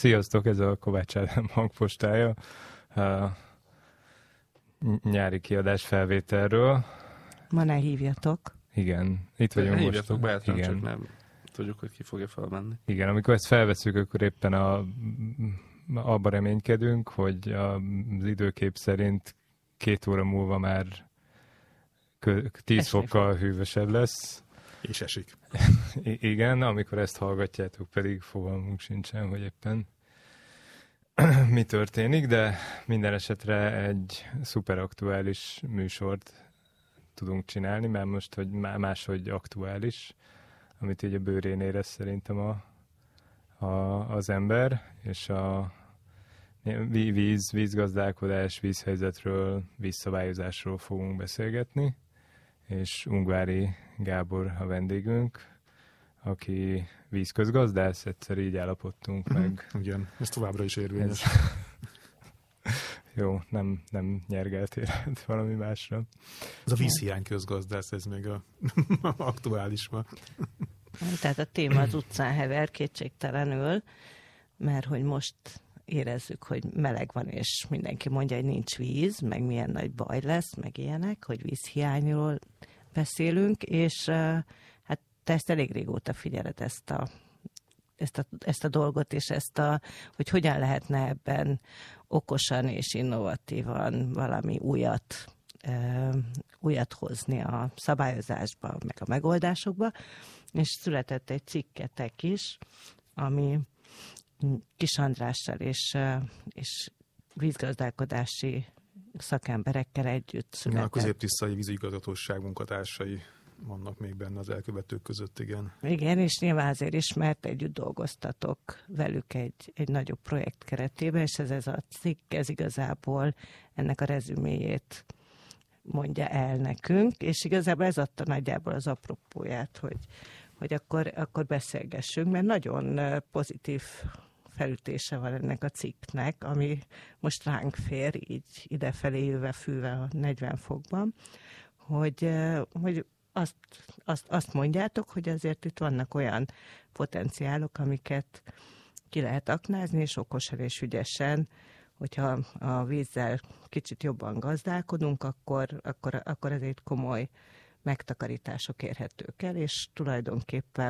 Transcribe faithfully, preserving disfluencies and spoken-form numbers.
Sziasztok, ez a Kovács Ádám hangpostája. Uh, nyári kiadás felvételről. Ma ne hívjatok. Igen, itt vagyunk most. Hívjatok bátran, csak nem tudjuk, hogy ki fogja felmenni. Igen, amikor ezt felveszünk, akkor éppen a, abba reménykedünk, hogy az időkép szerint két óra múlva már tíz fokkal hűvösebb lesz. És esik. I- igen, amikor ezt hallgatjátok, pedig fogalmunk sincsen, hogy éppen mi történik, de minden esetre egy szuper aktuális műsort tudunk csinálni, mert most, hogy máshogy aktuális, amit így a bőrén érez szerintem a, a, az ember, és a víz, vízgazdálkodás, vízhelyzetről, vízszabályozásról fogunk beszélgetni, és Ungvári Gábor a vendégünk, aki vízközgazdász, egyszer így állapodtunk mm-hmm. meg. Igen, ez továbbra is érvényes. Ez... Jó, nem, nem nyergeltél valami másra. Ez a vízhiány közgazdász, ez még a aktuális ma. Tehát a téma az utcán hever kétségtelenül, mert hogy most érezzük, hogy meleg van, és mindenki mondja, hogy nincs víz, meg milyen nagy baj lesz, meg ilyenek, hogy vízhiányról beszélünk, és hát te ezt elég régóta figyeled, ezt a, ezt a, ezt a dolgot, és ezt a, hogy hogyan lehetne ebben okosan és innovatívan valami újat, uh, újat hozni a szabályozásba, meg a megoldásokba, és született egy cikketek is, ami Kis Andrással és, és vízgazdálkodási szakemberekkel együtt született. A Közép-Tiszai Vízigazgatóság munkatársai vannak még benne az elkövetők között, igen. Igen, és nyilván azért is, mert együtt dolgoztatok velük egy, egy nagyobb projekt keretében, és ez, ez a cikk, ez igazából ennek a rezüméjét mondja el nekünk, és igazából ez adta nagyjából az apropóját, hogy, hogy akkor, akkor beszélgessünk, mert nagyon pozitív felütése van ennek a cikknek, ami most ránk fér, így idefelé jöve fűve a negyven fokban, hogy, hogy azt, azt, azt mondjátok, hogy azért itt vannak olyan potenciálok, amiket ki lehet aknázni, és okosan és ügyesen, hogyha a vízzel kicsit jobban gazdálkodunk, akkor, akkor, akkor ezért komoly megtakarítások érhetők el, és tulajdonképpen